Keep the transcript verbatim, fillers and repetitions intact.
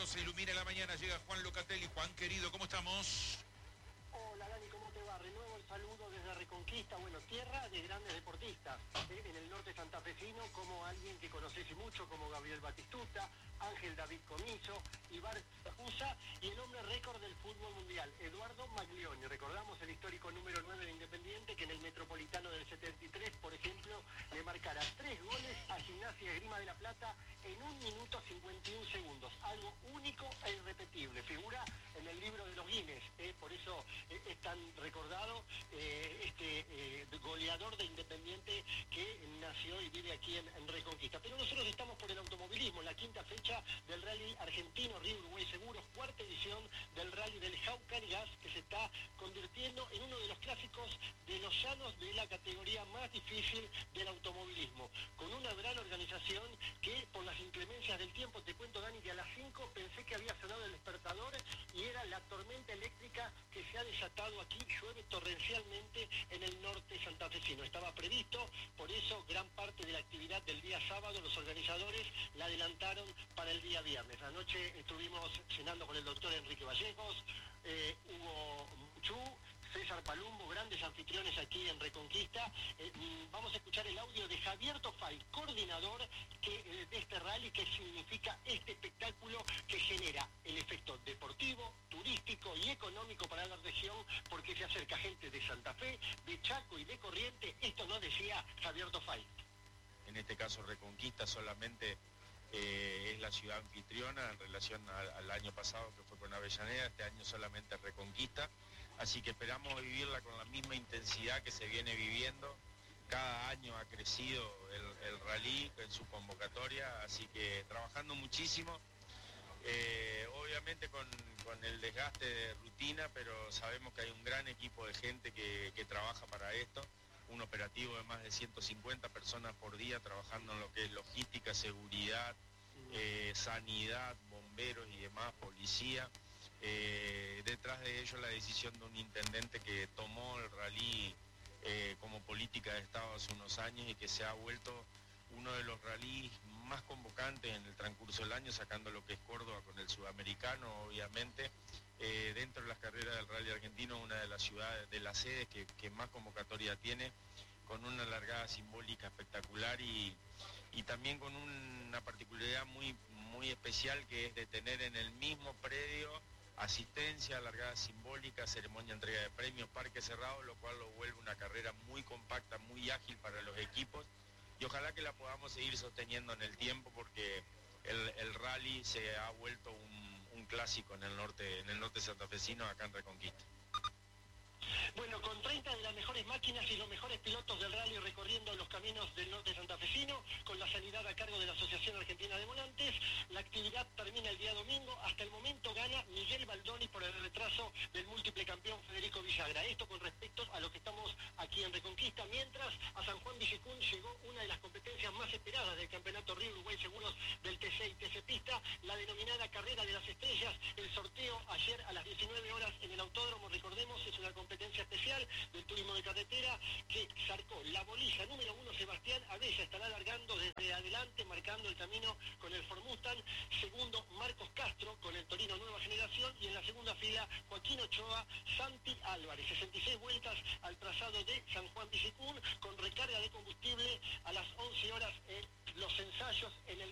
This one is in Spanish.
se ilumina la mañana, llega Juan Locatelli. Juan, querido, ¿cómo estamos? Hola Dani, ¿cómo te va? Renuevo el saludo desde Reconquista, bueno, tierra de grandes deportistas, ¿eh? En el norte santafesino, como alguien que conoces mucho, como Gabriel Batistuta, Ángel David Comiso, Ibar Usa y el hombre récord del fútbol mundial, Eduardo Maglioni. Recordamos el histórico número nueve de Independiente, que en el Metropolitano del setenta y tres, por ejemplo, le marcara tres goles a Gimnasia y Esgrima de la Plata en un minuto cincuenta y un segundos. Algo único e irrepetible. Figura en el libro de los Guinness, ¿eh? Por eso eh, es tan recordado eh, este eh, goleador de Independiente que nació y vive aquí en, en Reconquista. Pero nosotros estamos por el automovilismo, la quinta fecha del Rally Argentino Río Uruguay Seguros, cuarta edición del Rally del Jaucar y Gas, que se está convirtiendo en uno de los clásicos de los llanos de la categoría más difícil del automovilismo, con una gran organización que por las inclemencias del tiempo, te cuento Dani, que a las cinco pensé que había sonado el despertador y era la tormenta eléctrica que se ha desatado aquí. Llueve torrencialmente en el norte santafesino. Estaba previsto, por eso gran parte de la actividad del día sábado los organizadores la adelantaron para el día viernes. Anoche estuvimos cenando con el doctor Enrique Vallejos, eh, Hugo Chu, César Palumbo, grandes anfitriones aquí en Reconquista. Eh, vamos a escuchar el audio de Javier Tofay, coordinador que, eh, de este rally, que significa este espectáculo que genera el efecto deportivo, turístico y económico para la región, porque se acerca gente de Santa Fe, de Chaco y de Corrientes. Esto nos decía Javier Tofay. En este caso Reconquista solamente eh, es la ciudad anfitriona en relación al, al año pasado que fue con Avellaneda. Este año solamente Reconquista, así que esperamos vivirla con la misma intensidad que se viene viviendo. Cada año ha crecido el, el rally en su convocatoria, así que trabajando muchísimo, eh, obviamente con, con el desgaste de rutina, pero sabemos que hay un gran equipo de gente que, que trabaja para esto. Un operativo de más de ciento cincuenta personas por día trabajando en lo que es logística, seguridad, eh, sanidad, bomberos y demás, policía. Eh, detrás de ello la decisión de un intendente que tomó el rally eh, como política de Estado hace unos años y que se ha vuelto uno de los rallies más convocantes en el transcurso del año, sacando lo que es Córdoba con el sudamericano, obviamente. Eh, dentro de las carreras del rally argentino, una de las ciudades, de las sedes que, que más convocatoria tiene, con una largada simbólica espectacular y, y también con una particularidad muy, muy especial, que es de tener en el mismo predio asistencia, largada simbólica, ceremonia, entrega de premios, parque cerrado, lo cual lo vuelve una carrera muy compacta, muy ágil para los equipos, y ojalá que la podamos seguir sosteniendo en el tiempo, porque el, el rally se ha vuelto un un clásico en el norte, en el norte santafesino, acá en Reconquista. Bueno, con treinta de las mejores máquinas y los mejores pilotos del rally recorriendo los caminos del norte santafesino, con la sanidad a cargo de la Asociación Argentina de Volantes, la actividad termina el día domingo. Hasta el momento gana Miguel Baldoni por el retraso del múltiple campeón Federico Villagra. Esto con respecto a lo que estamos aquí en Reconquista, mientras a San Juan Villicún llegó una de las competencias más esperadas del Campeonato Río Uruguay Seguros del T C y T C Pista, la denominada Carrera de las Estrellas. El sorteo ayer a las diecinueve horas en el Autódromo, recordemos, es una competencia especial del turismo de carretera que zarcó la bolilla número uno. Sebastián Abella estará largando desde adelante, marcando el camino